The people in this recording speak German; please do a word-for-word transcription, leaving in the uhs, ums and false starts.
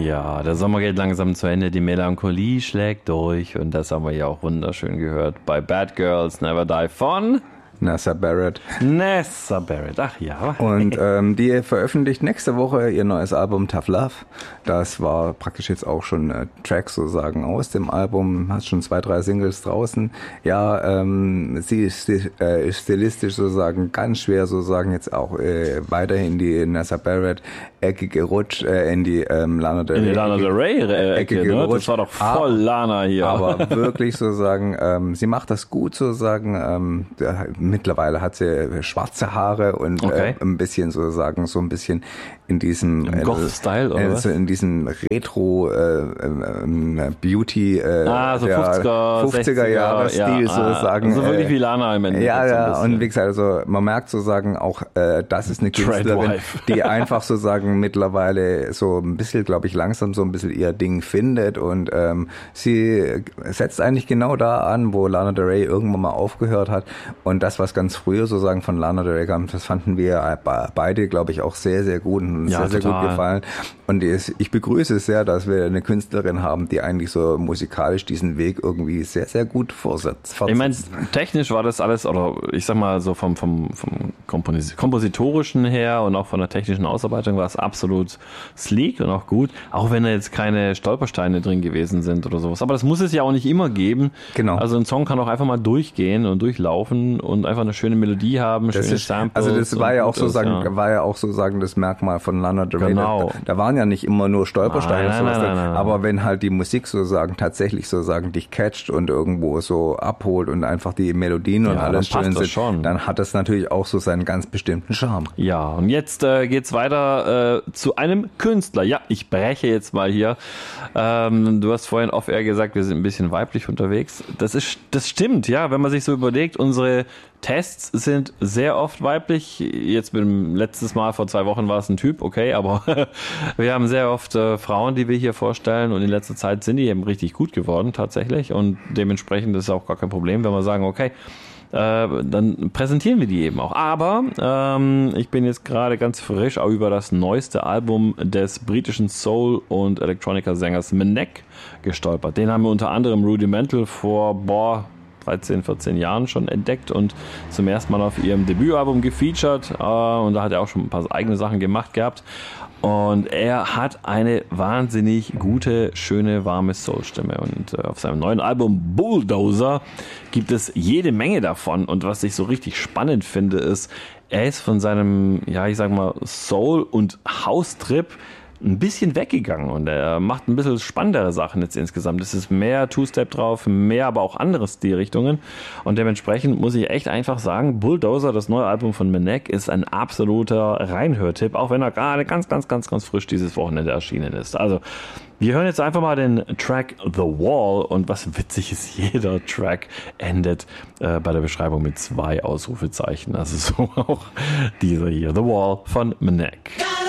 Ja, der Sommer geht langsam zu Ende, die Melancholie schlägt durch und das haben wir ja auch wunderschön gehört bei Bad Girls Never Die von Nessa Barrett. Nessa Barrett, ach ja. Und ähm, die veröffentlicht nächste Woche ihr neues Album Tough Love. Das war praktisch jetzt auch schon ein Track sozusagen aus dem Album. Hat schon zwei, drei Singles draußen. Ja, ähm, sie ist, äh, ist stilistisch sozusagen ganz schwer sozusagen jetzt auch äh, weiterhin die Nessa Barrett Ecke gerutscht, äh, in die ähm, Lana Del Rey. In die Lana Del Rey äh, Ecke, Ecke ne? Das war doch voll aber, Lana hier. Aber wirklich sozusagen, ähm, sie macht das gut sozusagen. Ähm, der, mittlerweile hat sie schwarze Haare und okay. äh, ein bisschen sozusagen so ein bisschen in diesem Im Goth-Style, oder also was? In diesem Retro äh, äh, Beauty äh, ah, so fünfziger, fünfziger Jahre Stil ja, sozusagen. So wirklich wie Lana im Endeffekt. Ja, ja, so und wie gesagt, also man merkt sozusagen auch, äh, das ist eine Künstlerin, die einfach sozusagen mittlerweile so ein bisschen, glaube ich, langsam so ein bisschen ihr Ding findet und ähm, sie setzt eigentlich genau da an, wo Lana Del Rey irgendwann mal aufgehört hat und das, was ganz früher sozusagen von Lana Del Rey kam, das fanden wir beide, glaube ich, auch sehr, sehr gut und uns ja, sehr, total. sehr gut gefallen. Und ich begrüße es sehr, dass wir eine Künstlerin haben, die eigentlich so musikalisch diesen Weg irgendwie sehr, sehr gut vorsetzt. Ich meine, technisch war das alles, oder ich sag mal so vom, vom, vom Komponis- kompositorischen her und auch von der technischen Ausarbeitung war es absolut sleek und auch gut, auch wenn da jetzt keine Stolpersteine drin gewesen sind oder sowas. Aber das muss es ja auch nicht immer geben. Genau. Also ein Song kann auch einfach mal durchgehen und durchlaufen und einfach eine schöne Melodie haben, das schöne ist, Samples. Also das war ja auch so sagen, ja. war ja auch so sagen das Merkmal von Lana Del Rey. Genau. Da, da waren ja nicht immer nur Stolpersteine, nein, sowas nein, nein, drin, nein, nein. aber wenn halt die Musik sozusagen tatsächlich sozusagen dich catcht und irgendwo so abholt und einfach die Melodien und ja, alles schön sind, schon. dann hat das natürlich auch so seinen ganz bestimmten Charme. Ja, und jetzt äh, geht's weiter äh, zu einem Künstler. Ja, ich breche jetzt mal hier. Ähm, du hast vorhin off-air gesagt, wir sind ein bisschen weiblich unterwegs. Das ist, das stimmt, ja, wenn man sich so überlegt, unsere Tests sind sehr oft weiblich. Jetzt mit dem letztes Mal vor zwei Wochen war es ein Typ, okay, aber wir haben sehr oft äh, Frauen, die wir hier vorstellen und in letzter Zeit sind die eben richtig gut geworden tatsächlich und dementsprechend ist es auch gar kein Problem, wenn wir sagen, okay, äh, dann präsentieren wir die eben auch. Aber ähm, ich bin jetzt gerade ganz frisch auch über das neueste Album des britischen Soul- und Electronica-Sängers Menek gestolpert. Den haben wir unter anderem Rudimental vor, boah, dreizehn, vierzehn Jahren schon entdeckt und zum ersten Mal auf ihrem Debütalbum gefeatured äh, und da hat er auch schon ein paar eigene Sachen gemacht gehabt und er hat eine wahnsinnig gute, schöne, warme Soul-Stimme und äh, auf seinem neuen Album Bulldozer gibt es jede Menge davon und was ich so richtig spannend finde ist, er ist von seinem, ja ich sag mal Soul- und House-Trip ein bisschen weggegangen und er macht ein bisschen spannendere Sachen jetzt insgesamt. Es ist mehr Two-Step drauf, mehr aber auch andere Stilrichtungen und dementsprechend muss ich echt einfach sagen, Bulldozer, das neue Album von Menek, ist ein absoluter Reinhörtipp, auch wenn er gerade ganz, ganz, ganz, ganz frisch dieses Wochenende erschienen ist. Also wir hören jetzt einfach mal den Track The Wall und was witzig ist, jeder Track endet äh, bei der Beschreibung mit zwei Ausrufezeichen. Also so auch dieser hier, The Wall von Menek.